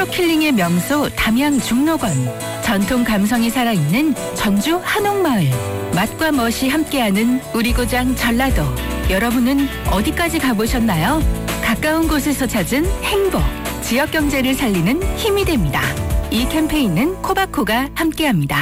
한적 힐링의 명소 담양 중록원, 전통 감성이 살아있는 전주 한옥마을, 맛과 멋이 함께하는 우리 고장 전라도. 여러분은 어디까지 가보셨나요? 가까운 곳에서 찾은 행복, 지역 경제를 살리는 힘이 됩니다. 이 캠페인은 코바코가 함께합니다.